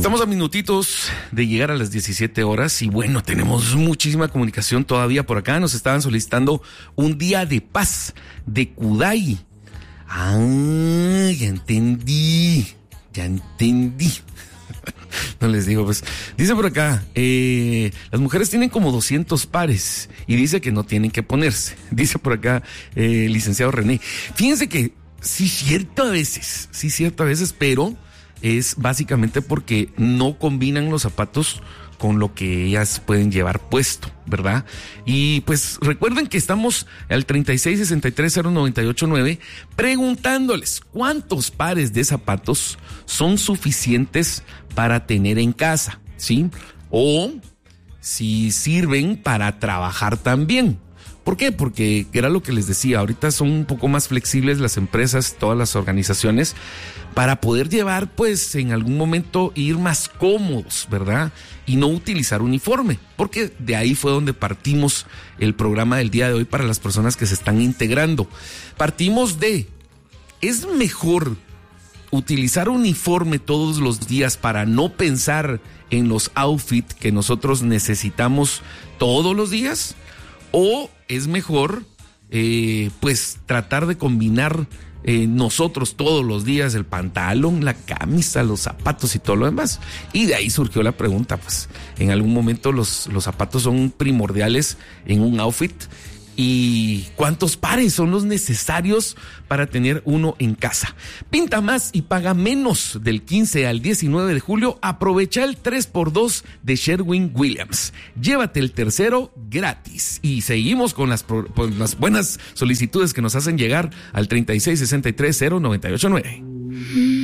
Estamos a minutitos de llegar a las 17 horas y bueno, tenemos muchísima comunicación todavía por acá. Nos estaban solicitando un día de paz de Kudai. Ah, ya entendí. No les digo, pues, dice por acá, las mujeres tienen como 200 pares y dice que no tienen que ponerse. Dice por acá, licenciado René. Fíjense que sí cierto a veces, pero es básicamente porque no combinan los zapatos con lo que ellas pueden llevar puesto, ¿verdad? Y pues recuerden que estamos al 36630989 preguntándoles cuántos pares de zapatos son suficientes para tener en casa, ¿sí? O si sirven para trabajar también. ¿Por qué? Porque era lo que les decía, ahorita son un poco más flexibles las empresas, todas las organizaciones, para poder llevar, pues, en algún momento ir más cómodos, ¿verdad? Y no utilizar uniforme, porque de ahí fue donde partimos el programa del día de hoy para las personas que se están integrando. Partimos de, ¿es mejor utilizar uniforme todos los días para no pensar en los outfits que nosotros necesitamos todos los días? ¿O es mejor, pues, tratar de combinar nosotros todos los días el pantalón, la camisa, los zapatos y todo lo demás? Y de ahí surgió la pregunta, pues, en algún momento los zapatos son primordiales en un outfit. ¿Y cuántos pares son los necesarios para tener uno en casa? Pinta más y paga menos del 15 al 19 de julio. Aprovecha el 3x2 de Sherwin-Williams. Llévate el tercero gratis. Y seguimos con las buenas solicitudes que nos hacen llegar al 36630989.